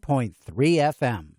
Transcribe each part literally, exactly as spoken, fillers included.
point three F M.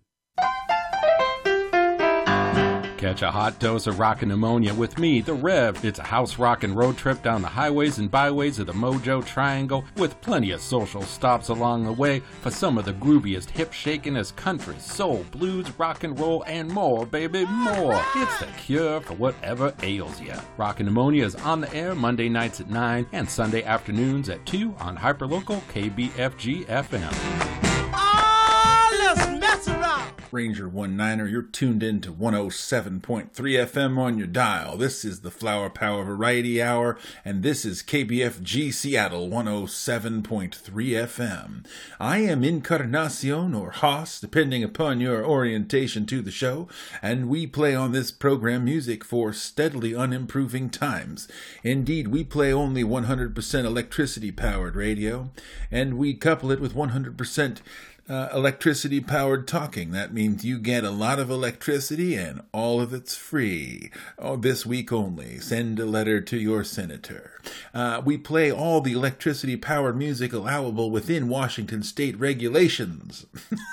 Catch a hot dose of rockin' pneumonia with me, the Rev. It's a house rockin' road trip down the highways and byways of the Mojo Triangle with plenty of social stops along the way for some of the grooviest, hip-shakin'est country, soul, blues, rock and roll, and more, baby, more. It's the cure for whatever ails ya. Rockin' Pneumonia is on the air Monday nights at nine and Sunday afternoons at two on Hyperlocal K B F G F M. Oh, let's mess around. Ranger one niner, you're tuned in to one oh seven point three F M on your dial. This is the Flower Power Variety Hour, and this is K B F G Seattle one oh seven point three F M. I am Encarnacion, or Haas, depending upon your orientation to the show, and we play on this program music for steadily unimproving times. Indeed, we play only one hundred percent electricity-powered radio, and we couple it with one hundred percent Uh, electricity-powered talking. That means you get a lot of electricity and all of it's free. Oh, this week only. Send a letter to your senator. Uh, we play all the electricity-powered music allowable within Washington state regulations.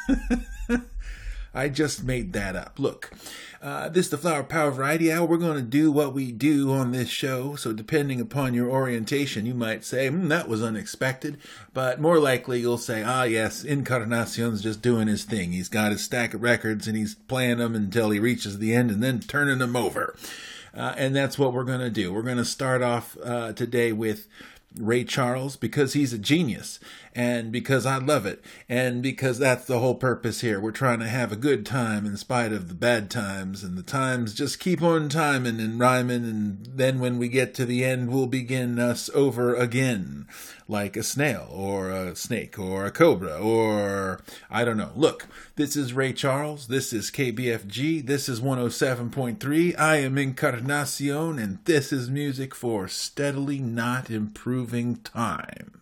I just made that up. Look, uh, this is the Flower Power Variety Hour. We're going to do what we do on this show. So depending upon your orientation, you might say, hmm, that was unexpected. But more likely you'll say, ah, yes, Encarnacion's just doing his thing. He's got his stack of records and he's playing them until he reaches the end and then turning them over. Uh, and that's what we're going to do. We're going to start off uh, today with Ray Charles, because he's a genius, and because I love it, and because that's the whole purpose here. We're trying to have a good time in spite of the bad times, and the times just keep on timing and rhyming, and then when we get to the end, we'll begin us over again, like a snail, or a snake, or a cobra, or I don't know. Look, this is Ray Charles, this is K B F G, this is one oh seven point three, I am Encarnacion, and this is music for steadily not improving times.